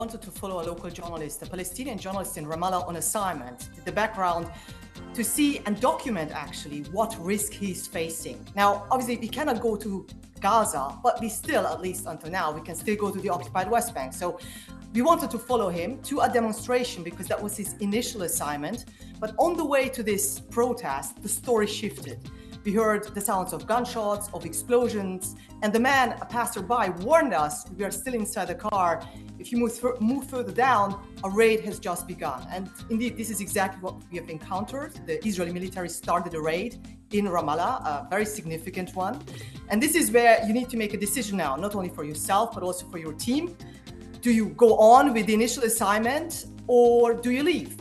wanted to follow a local journalist, a Palestinian journalist in Ramallah on assignment, the background to see and document actually what risk he's facing. Now, obviously we cannot go to Gaza, but we still, at least until now, we can still go to the occupied West Bank. So we wanted to follow him to a demonstration because that was his initial assignment. But on the way to this protest, the story shifted. We heard the sounds of gunshots, of explosions, and the man, a passerby, warned us, we are still inside the car, if you move further down, a raid has just begun. And indeed, this is exactly what we have encountered. The Israeli military started a raid in Ramallah, a very significant one. And this is where you need to make a decision now, not only for yourself, but also for your team. Do you go on with the initial assignment or do you leave?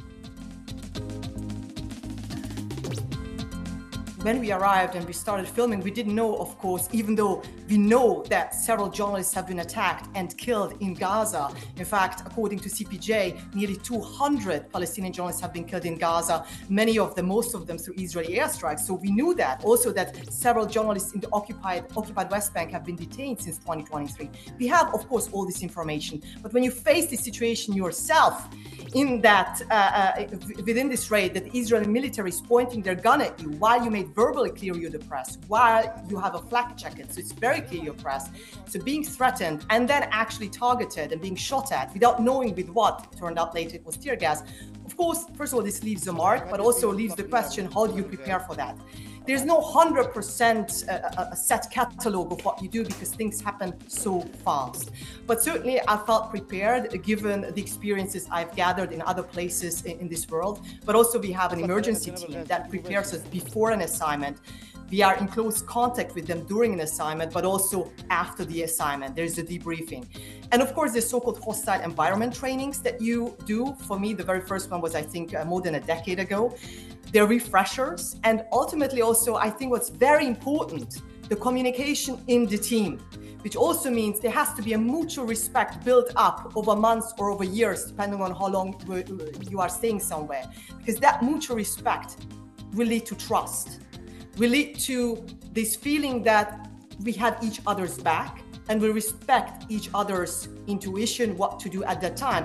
When we arrived and we started filming, we didn't know, of course, even though we know that several journalists have been attacked and killed in Gaza. In fact, according to CPJ, nearly 200 Palestinian journalists have been killed in Gaza, most of them through Israeli airstrikes. So we knew that. Also that several journalists in the occupied West Bank have been detained since 2023. We have, of course, all this information. But when you face this situation yourself, in that, within this raid, that the Israeli military is pointing their gun at you while you made verbally clear you're the press, while you have a flak jacket, so it's very clear you're press. So being threatened and then actually targeted and being shot at without knowing with what, turned out later it was tear gas. Of course, first of all, this leaves a mark, but also leaves the question, how do you prepare for that? There's no 100% a set catalog of what you do because things happen so fast. But certainly I felt prepared given the experiences I've gathered in other places in this world. But also we have an emergency team that prepares us before an assignment. We are in close contact with them during an assignment, but also after the assignment. There's a debriefing. And of course, there's so-called hostile environment trainings that you do. For me, the very first one was, I think, more than a decade ago. They're refreshers. And ultimately also, I think what's very important, the communication in the team, which also means there has to be a mutual respect built up over months or over years, depending on how long you are staying somewhere. Because that mutual respect will lead to trust, will lead to this feeling that we have each other's back and we respect each other's intuition, what to do at that time.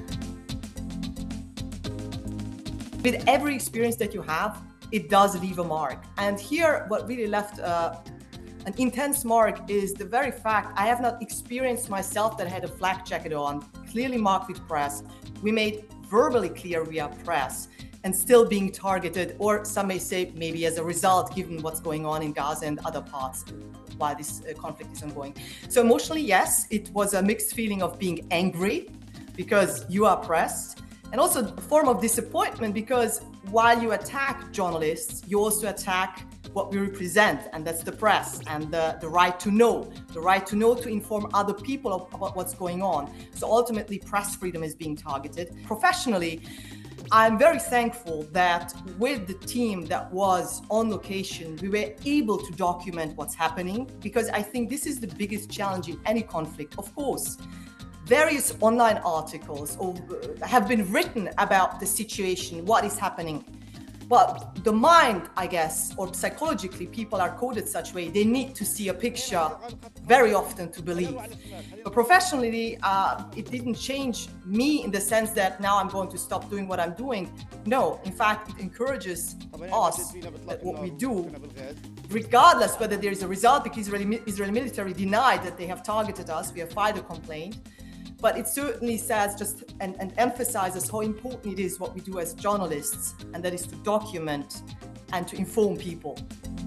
With every experience that you have, it does leave a mark. And here, what really left an intense mark is the very fact I have not experienced myself that I had a flak jacket on, clearly marked with press. We made verbally clear we are press and still being targeted, or some may say maybe as a result, given what's going on in Gaza and other parts while this conflict is ongoing. So emotionally, yes, it was a mixed feeling of being angry because you are pressed, and also a form of disappointment because while you attack journalists, you also attack what we represent, and that's the press and the right to know, to inform other people about what's going on. So ultimately, press freedom is being targeted. Professionally, I'm very thankful that with the team that was on location, we were able to document what's happening, because I think this is the biggest challenge in any conflict. Of course, various online articles have been written about the situation, what is happening. But the mind, I guess, or psychologically, people are coded such way, they need to see a picture very often to believe. But professionally, it didn't change me in the sense that now I'm going to stop doing what I'm doing. No, in fact, it encourages us that what we do, regardless whether there is a result, because Israeli military denied that they have targeted us, we have filed a complaint. But it certainly says and emphasizes how important it is what we do as journalists, and that is to document and to inform people.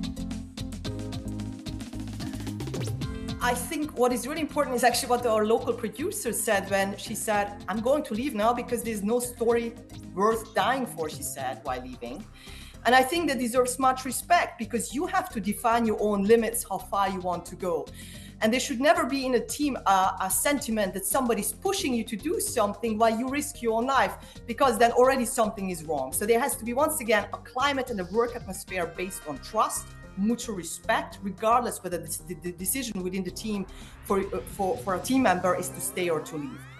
I think what is really important is actually what our local producer said when she said, I'm going to leave now because there's no story worth dying for, she said, while leaving. And I think that deserves much respect because you have to define your own limits, how far you want to go. And there should never be in a team a sentiment that somebody's pushing you to do something while you risk your own life, because then already something is wrong. So there has to be, once again, a climate and a work atmosphere based on trust, mutual respect, regardless whether the decision within the team for a team member is to stay or to leave.